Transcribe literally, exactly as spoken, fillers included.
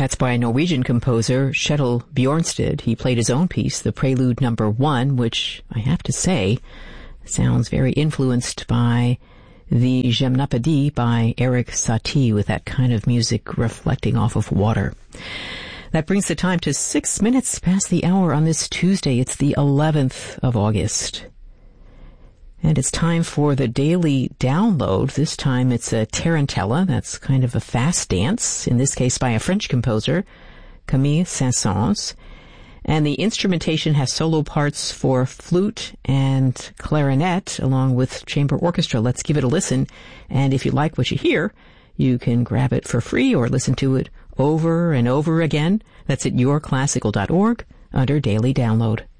That's by Norwegian composer Kjetil Bjornsted. He played his own piece, the Prelude Number One, which I have to say sounds very influenced by the Gymnopédie by Erik Satie, with that kind of music reflecting off of water. That brings the time to six minutes past the hour on this Tuesday. It's the eleventh of August. And it's time for the daily download. This time it's a tarantella. That's kind of a fast dance, in this case by a French composer, Camille Saint-Saëns. And the instrumentation has solo parts for flute and clarinet, along with chamber orchestra. Let's give it a listen. And if you like what you hear, you can grab it for free or listen to it over and over again. That's at your classical dot org under Daily Download.